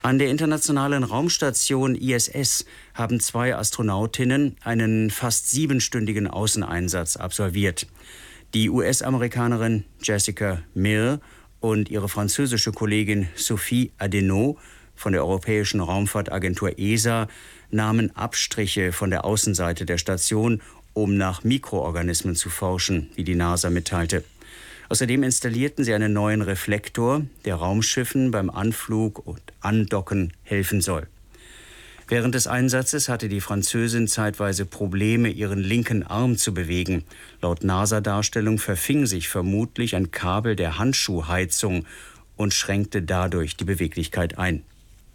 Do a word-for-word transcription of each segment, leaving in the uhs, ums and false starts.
An der internationalen Raumstation I S S haben zwei Astronautinnen einen fast siebenstündigen Außeneinsatz absolviert. Die U S-Amerikanerin Jessica Meir und ihre französische Kollegin Sophie Adenau von der Europäischen Raumfahrtagentur E S A nahmen Abstriche von der Außenseite der Station, um nach Mikroorganismen zu forschen, wie die NASA mitteilte. Außerdem installierten sie einen neuen Reflektor, der Raumschiffen beim Anflug und Andocken helfen soll. Während des Einsatzes hatte die Französin zeitweise Probleme, ihren linken Arm zu bewegen. Laut NASA-Darstellung verfing sich vermutlich ein Kabel der Handschuhheizung und schränkte dadurch die Beweglichkeit ein.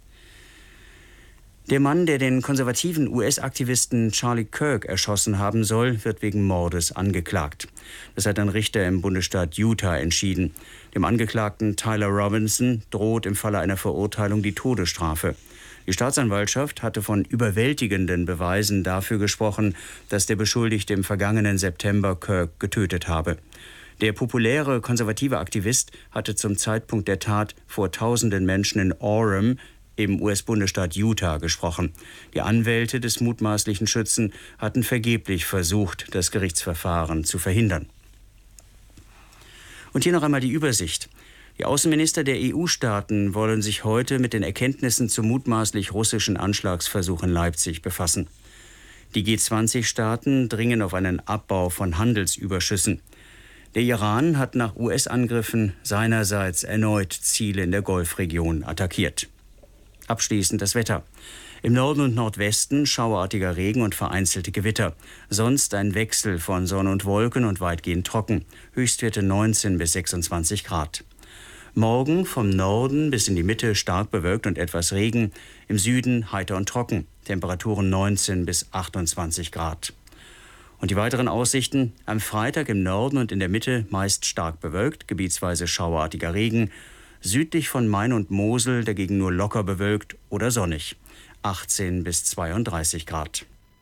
Der Mann, der den konservativen U S-Aktivisten Charlie Kirk erschossen haben soll, wird wegen Mordes angeklagt. Das hat ein Richter im Bundesstaat Utah entschieden. Dem Angeklagten Tyler Robinson droht im Falle einer Verurteilung die Todesstrafe. Die Staatsanwaltschaft hatte von überwältigenden Beweisen dafür gesprochen, dass der Beschuldigte im vergangenen September Kirk getötet habe. Der populäre konservative Aktivist hatte zum Zeitpunkt der Tat vor tausenden Menschen in Orem im U S-Bundesstaat Utah gesprochen. Die Anwälte des mutmaßlichen Schützen hatten vergeblich versucht, das Gerichtsverfahren zu verhindern. Und hier noch einmal die Übersicht. Die Außenminister der E U-Staaten wollen sich heute mit den Erkenntnissen zum mutmaßlich russischen Anschlagsversuch in Leipzig befassen. Die G zwanzig Staaten dringen auf einen Abbau von Handelsüberschüssen. Der Iran hat nach U S-Angriffen seinerseits erneut Ziele in der Golfregion attackiert. Abschließend das Wetter. Im Norden und Nordwesten schauerartiger Regen und vereinzelte Gewitter. Sonst ein Wechsel von Sonne und Wolken und weitgehend trocken. Höchstwerte neunzehn bis sechsundzwanzig Grad. Morgen vom Norden bis in die Mitte stark bewölkt und etwas Regen. Im Süden heiter und trocken. Temperaturen neunzehn bis achtundzwanzig Grad. Und die weiteren Aussichten: am Freitag im Norden und in der Mitte meist stark bewölkt, gebietsweise schauerartiger Regen. Südlich von Main und Mosel dagegen nur locker bewölkt oder sonnig. achtzehn bis zweiunddreißig Grad.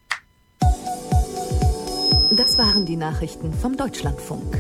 Das waren die Nachrichten vom Deutschlandfunk.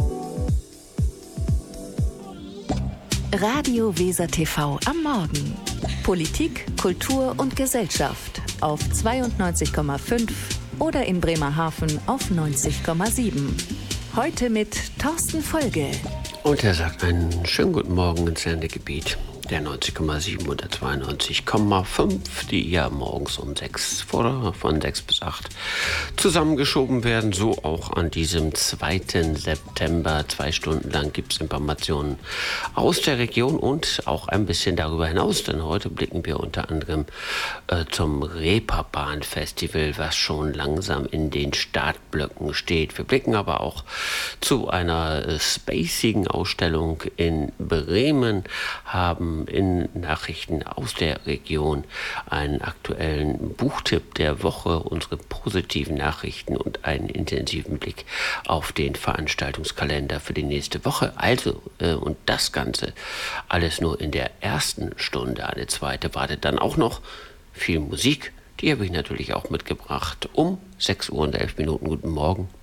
Radio Weser T V am Morgen. Politik, Kultur und Gesellschaft auf zweiundneunzig Komma fünf oder in Bremerhaven auf neunzig Komma sieben. Heute mit Thorsten Folge. Und er sagt einen schönen guten Morgen ins Sendegebiet der neunzig Komma sieben und der zweiundneunzig Komma fünf, die ja morgens um sechs oder von sechs bis acht zusammengeschoben werden. So auch an diesem zweiten September. Zwei Stunden lang gibt es Informationen aus der Region und auch ein bisschen darüber hinaus. Denn heute blicken wir unter anderem äh, zum Reeperbahn-Festival, was schon langsam in den Startblöcken steht. Wir blicken aber auch zu einer äh, spacigen Ausstellung in Bremen, haben in Nachrichten aus der Region einen aktuellen Buchtipp der Woche, unsere positiven Nachrichten und einen intensiven Blick auf den Veranstaltungskalender für die nächste Woche. Also, äh, und das Ganze alles nur in der ersten Stunde. Eine zweite wartet dann auch noch. Viel Musik, die habe ich natürlich auch mitgebracht. Um sechs Uhr und elf Minuten. Guten Morgen.